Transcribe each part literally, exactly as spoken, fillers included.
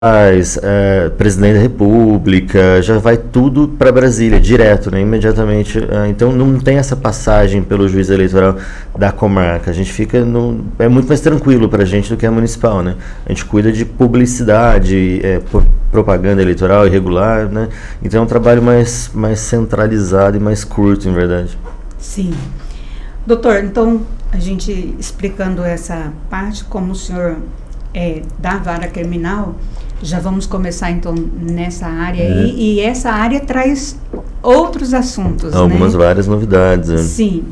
é, presidente da República, já vai tudo para Brasília, direto, né, imediatamente. É, então não tem essa passagem pelo juiz eleitoral da comarca. A gente fica no, é muito mais tranquilo para a gente do que a municipal, né? A gente cuida de publicidade, é, propaganda eleitoral irregular, né? Então é um trabalho mais, mais centralizado e mais curto, em verdade. Sim. Doutor, então, a gente explicando essa parte, como o senhor é da vara criminal, já vamos começar então nessa área É. aí, e essa área traz outros assuntos, Algumas né? várias novidades. Né? Sim.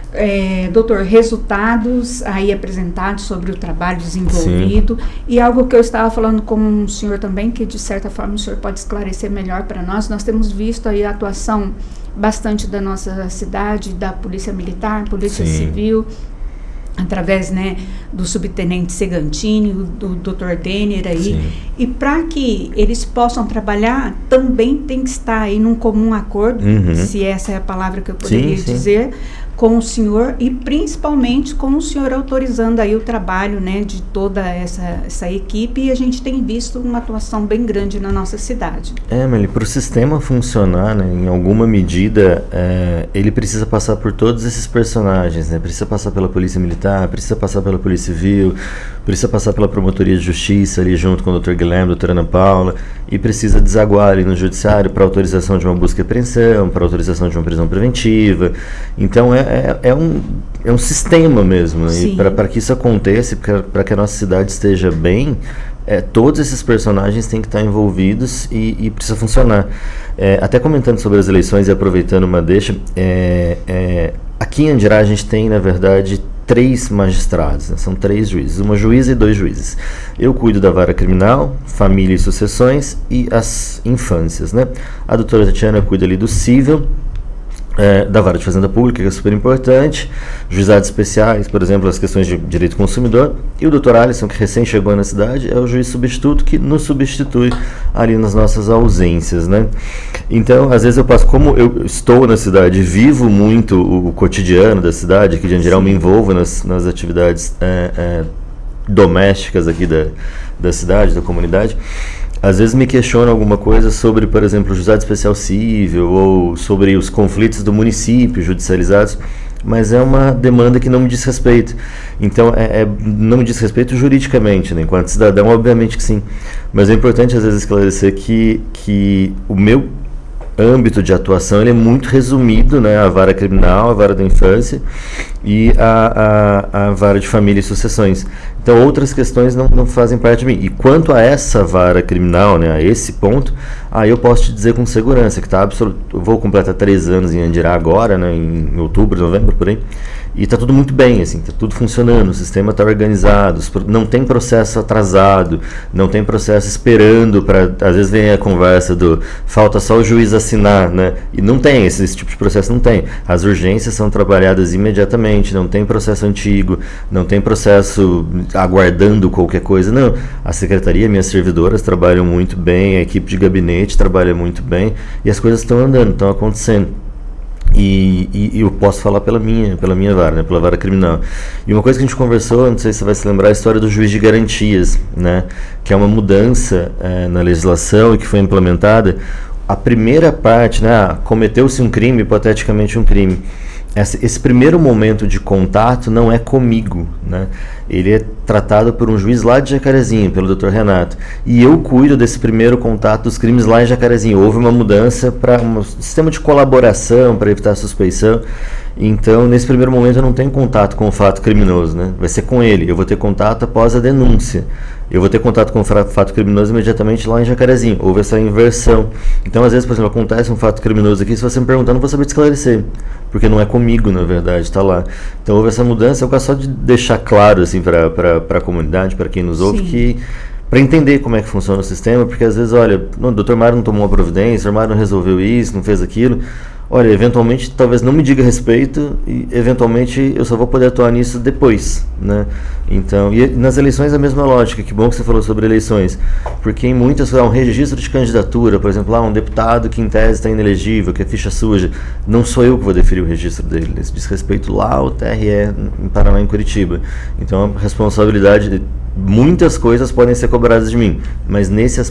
É, doutor, resultados aí apresentados sobre o trabalho desenvolvido. Sim. E algo que eu estava falando com o senhor também, que de certa forma o senhor pode esclarecer melhor para nós. Nós temos visto aí a atuação bastante da nossa cidade, da Polícia Militar, Polícia Sim. Civil, através, né, do subtenente Segantini, do doutor Denner aí. Sim. E para que eles possam trabalhar, também tem que estar aí num comum acordo, uhum. se essa é a palavra que eu poderia sim, dizer, sim. com o senhor, e principalmente com o senhor autorizando aí o trabalho, né, de toda essa, essa equipe, e a gente tem visto uma atuação bem grande na nossa cidade. É, Meli, para o sistema funcionar, né, em alguma medida, é, ele precisa passar por todos esses personagens, né, precisa passar pela Polícia Militar, precisa passar pela Polícia Civil, precisa passar pela Promotoria de Justiça ali junto com o doutor Guilherme, a doutora Ana Paula, e precisa desaguar ali no Judiciário para autorização de uma busca e apreensão, para autorização de uma prisão preventiva. Então, é É, é, um, é um sistema mesmo, né? E para que isso aconteça, para que a nossa cidade esteja bem, é, todos esses personagens têm que estar envolvidos e, e precisa funcionar. É, até comentando sobre as eleições e aproveitando uma deixa, é, é, aqui em Andirá a gente tem, na verdade, três magistrados, né? São três juízes, uma juíza e dois juízes. Eu cuido da vara criminal, família e sucessões e as infâncias, né? A doutora Tatiana cuida ali do cível, É, da vara de fazenda pública, que é super importante, juizados especiais, por exemplo, as questões de direito do consumidor, e o doutor Alisson, que recém chegou na cidade, é o juiz substituto que nos substitui ali nas nossas ausências, né? Então, às vezes eu passo, como eu estou na cidade, vivo muito o, o cotidiano da cidade, aqui de Andirá, eu me envolvo nas, nas atividades é, é, domésticas aqui da, da cidade, da comunidade. Às vezes me questionam alguma coisa sobre, por exemplo, o juizado especial cível ou sobre os conflitos do município judicializados, mas é uma demanda que não me diz respeito. Então, é, é, não me diz respeito juridicamente, né? Enquanto cidadão, obviamente que sim. Mas é importante, às vezes, esclarecer que, que o meu âmbito de atuação ele é muito resumido, né? A vara criminal, a vara da infância e a, a, a vara de família e sucessões. Então outras questões não, não fazem parte de mim. E quanto a essa vara criminal, né, a esse ponto, aí eu posso te dizer com segurança que está absoluto. Eu vou completar três anos em Andirá agora, né, em outubro, novembro, por aí. E está tudo muito bem, assim, está tudo funcionando, o sistema está organizado, não tem processo atrasado, não tem processo esperando para, às vezes vem a conversa do falta só o juiz assinar, né? E não tem, esse, esse tipo de processo não tem. As urgências são trabalhadas imediatamente, não tem processo antigo, não tem processo aguardando qualquer coisa, não. A secretaria, minhas servidoras trabalham muito bem, a equipe de gabinete trabalha muito bem e as coisas estão andando, estão acontecendo. E, e, e eu posso falar pela minha, pela minha vara, né, pela vara criminal. E uma coisa que a gente conversou, não sei se você vai se lembrar, é a história do juiz de garantias, né, que é uma mudança é, na legislação e que foi implementada. A primeira parte, né, cometeu-se um crime, hipoteticamente um crime. Esse, esse primeiro momento de contato não é comigo, né? Ele é tratado por um juiz lá de Jacarezinho, pelo doutor Renato. E eu cuido desse primeiro contato dos crimes lá em Jacarezinho. Houve uma mudança para um sistema de colaboração, para evitar suspeição. Então, nesse primeiro momento, eu não tenho contato com o fato criminoso, né? Vai ser com ele. Eu vou ter contato após a denúncia. Eu vou ter contato com o fato criminoso imediatamente lá em Jacarezinho. Houve essa inversão. Então, às vezes, por exemplo, acontece um fato criminoso aqui, se você me perguntar, eu não vou saber te esclarecer. Porque não é comigo, na verdade, está lá. Então, houve essa mudança. Eu gosto só de deixar claro, assim, para a comunidade, para quem nos ouve, sim, que para entender como é que funciona o sistema, porque às vezes, olha, o doutor Mário não tomou uma providência, o doutor Mário não resolveu isso, não fez aquilo. olha, eventualmente talvez não me diga respeito e eventualmente eu só vou poder atuar nisso depois, né? Então, e nas eleições a mesma lógica. Que bom que você falou sobre eleições, porque em muitas, um registro de candidatura, por exemplo, lá um deputado que em tese está inelegível, que é ficha suja, não sou eu que vou deferir o registro dele, esse diz respeito lá ao T R E em Paraná, em Curitiba. Então a responsabilidade de muitas coisas podem ser cobradas de mim, mas nesse